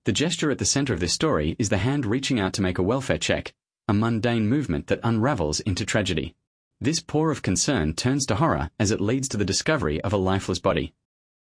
The gesture at the center of this story is the hand reaching out to make a welfare check, a mundane movement that unravels into tragedy. This pour of concern turns to horror as it leads to the discovery of a lifeless body.